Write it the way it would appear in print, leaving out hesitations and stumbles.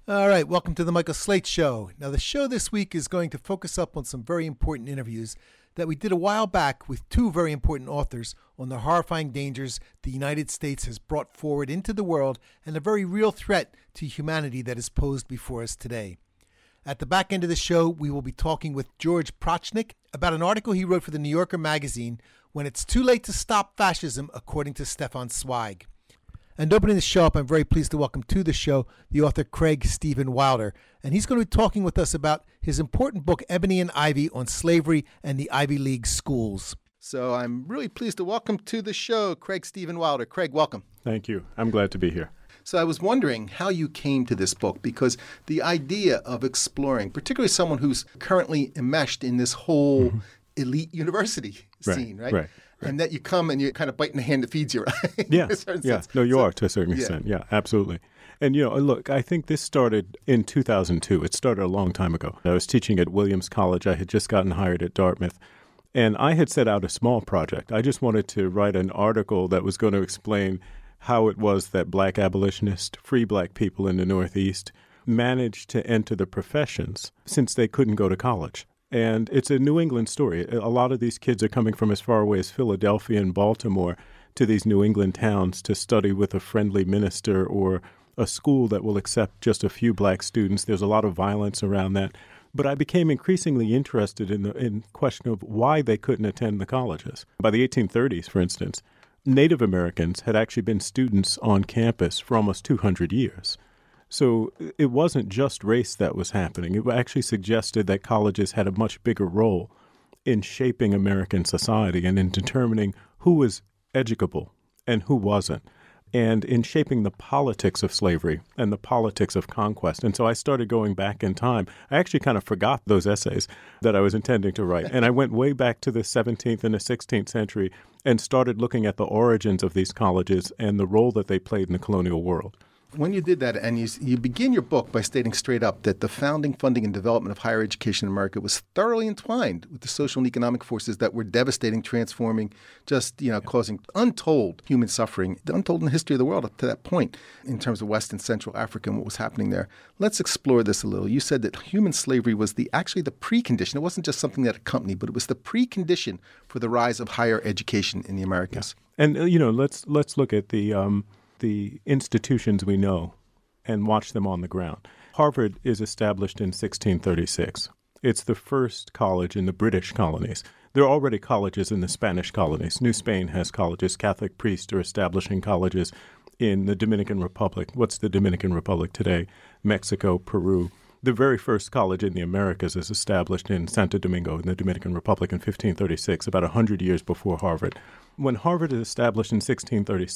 All right, welcome to the Michael Slate Show. Now, the show this week is going to focus up on some very important interviews that we did a while back with two very important authors on the horrifying dangers the United States has brought forward into the world and the very real threat to humanity that is posed before us today. At the back end of the show, we will be talking with George Prochnick about an article he wrote for the New Yorker magazine, When It's Too Late to Stop Fascism, according to Stefan Zweig. And opening the show up, I'm very pleased to welcome to the show the author Craig Steven Wilder. And he's going to be talking with us about his important book, Ebony and Ivy, on slavery and the Ivy League schools. So I'm really pleased to welcome to the show Craig Steven Wilder. Craig, welcome. Thank you. I'm glad to be here. So I was wondering how you came to this book, because the idea of exploring, particularly someone who's currently enmeshed in this whole elite university scene, right? And that you come and you're kind of biting the hand that feeds you, right? Yeah, yeah. No, you are to a certain extent. Yeah, absolutely. And, look, I think this started in 2002. It started a long time ago. I was teaching at Williams College. I had just gotten hired at Dartmouth. And I had set out a small project. I just wanted to write an article that was going to explain how it was that black abolitionists, free black people in the Northeast, managed to enter the professions since they couldn't go to college. And it's a New England story. A lot of these kids are coming from as far away as Philadelphia and Baltimore to these New England towns to study with a friendly minister or a school that will accept just a few black students. There's a lot of violence around that. But I became increasingly interested in the question of why they couldn't attend the colleges. By the 1830s, for instance, Native Americans had actually been students on campus for almost 200 years. So it wasn't just race that was happening. It actually suggested that colleges had a much bigger role in shaping American society and in determining who was educable and who wasn't, and in shaping the politics of slavery and the politics of conquest. And so I started going back in time. I actually kind of forgot those essays that I was intending to write. And I went way back to the 17th and the 16th century and started looking at the origins of these colleges and the role that they played in the colonial world. When you did that, and you begin your book by stating straight up that the founding, funding, and development of higher education in America was thoroughly entwined with the social and economic forces that were devastating, transforming, causing untold human suffering, untold in the history of the world up to that point in terms of West and Central Africa and what was happening there. Let's explore this a little. You said that human slavery was actually the precondition. It wasn't just something that accompanied, but it was the precondition for the rise of higher education in the Americas. Yeah. And, let's look at the institutions we know and watch them on the ground. Harvard is established in 1636. It's the first college in the British colonies. There are already colleges in the Spanish colonies. New Spain has colleges. Catholic priests are establishing colleges in the Dominican Republic. What's the Dominican Republic today? Mexico, Peru. The very first college in the Americas is established in Santo Domingo in the Dominican Republic in 1536, about 100 years before Harvard. When Harvard is established in 1636,